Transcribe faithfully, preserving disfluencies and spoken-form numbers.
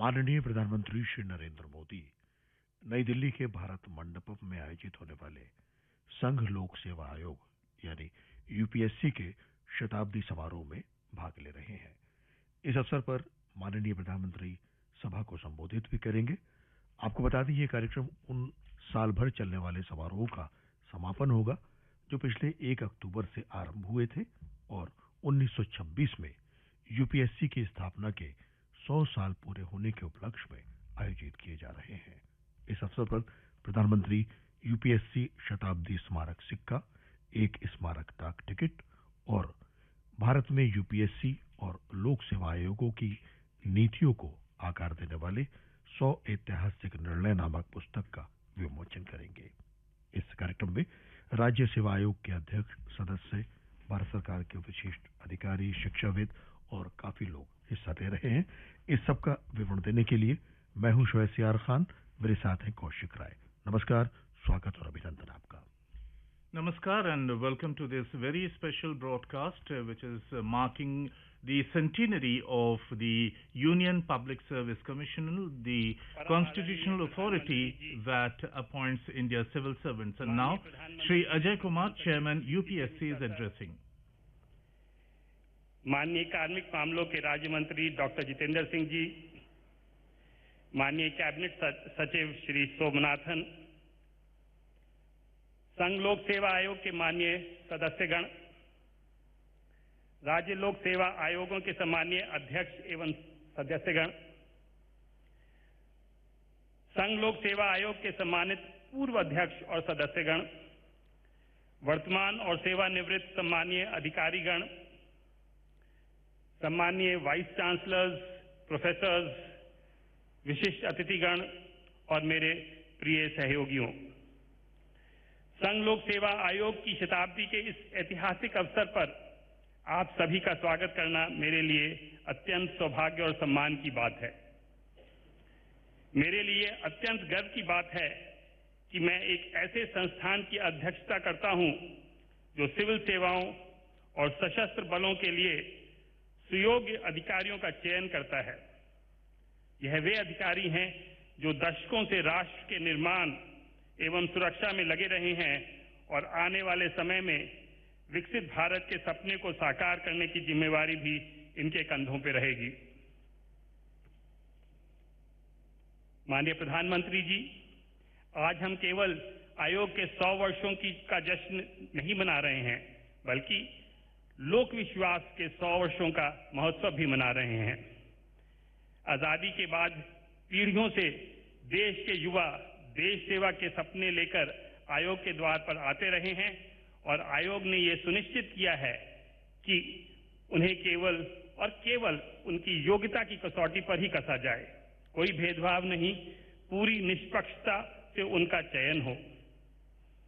माननीय प्रधानमंत्री श्री नरेंद्र मोदी नई दिल्ली के भारत मंडपम में आयोजित होने वाले संघ लोक सेवा आयोग यानी यूपीएससी के शताब्दी समारोह में भाग ले रहे हैं। इस अवसर पर माननीय प्रधानमंत्री सभा को संबोधित भी करेंगे। आपको बता दें, ये कार्यक्रम उन साल भर चलने वाले समारोह का समापन होगा जो पिछले एक अक्टूबर से आरंभ हुए थे और उन्नीस सौ छब्बीस में यूपीएससी की स्थापना के सौ साल पूरे होने के उपलक्ष्य में आयोजित किए जा रहे हैं। इस अवसर पर प्रधानमंत्री यूपीएससी शताब्दी स्मारक सिक्का, एक स्मारक डाक टिकट और भारत में यूपीएससी और लोक सेवा आयोगों की नीतियों को आकार देने वाले सौ ऐतिहासिक निर्णय नामक पुस्तक का विमोचन करेंगे। इस कार्यक्रम में राज्य सेवा आयोग के अध्यक्ष, सदस्य, भारत सरकार के विशिष्ट अधिकारी, शिक्षाविद और काफी लोग हिस्सा ले रहे हैं। इस सब का विवरण देने के लिए मैं हूं शोएब सियार खान, मेरे साथ हैं कौशिक राय। नमस्कार, स्वागत और अभिनंदन आपका। Namaskar and welcome to this very special broadcast uh, which is uh, marking the centenary of the Union Public Service Commission, the constitutional authority that appoints India's civil servants. And now, Shri Ajay Kumar, Chairman U P S C, is addressing. माननीय कार्मिक मामलों के राज्य मंत्री doctor Jitendra Singh ji, माननीय cabinet सचिव श्री सोमनाथन, संघ लोक सेवा आयोग के माननीय सदस्यगण, राज्य लोक सेवा आयोगों के सम्मानीय अध्यक्ष एवं सदस्यगण, संघ लोक सेवा आयोग के सम्मानित पूर्व अध्यक्ष और सदस्यगण, वर्तमान और सेवानिवृत्त सम्मानीय अधिकारीगण, सम्मानीय वाइस चांसलर्स, प्रोफेसर्स, विशिष्ट अतिथिगण और मेरे प्रिय सहयोगियों, संघ लोक सेवा आयोग की शताब्दी के इस ऐतिहासिक अवसर पर आप सभी का स्वागत करना मेरे लिए अत्यंत सौभाग्य और सम्मान की बात है। मेरे लिए अत्यंत गर्व की बात है कि मैं एक ऐसे संस्थान की अध्यक्षता करता हूं जो सिविल सेवाओं और सशस्त्र बलों के लिए सुयोग्य अधिकारियों का चयन करता है। यह वे अधिकारी हैं जो दशकों से राष्ट्र के निर्माण एवं सुरक्षा में लगे रहे हैं और आने वाले समय में विकसित भारत के सपने को साकार करने की जिम्मेवारी भी इनके कंधों पर रहेगी। माननीय प्रधानमंत्री जी, आज हम केवल आयोग के सौ वर्षों की का जश्न नहीं मना रहे हैं, बल्कि लोक विश्वास के सौ वर्षों का महोत्सव भी मना रहे हैं। आजादी के बाद पीढ़ियों से देश के युवा देश सेवा के सपने लेकर आयोग के द्वार पर आते रहे हैं और आयोग ने यह सुनिश्चित किया है कि उन्हें केवल और केवल उनकी योग्यता की कसौटी पर ही कसा जाए, कोई भेदभाव नहीं, पूरी निष्पक्षता से उनका चयन हो।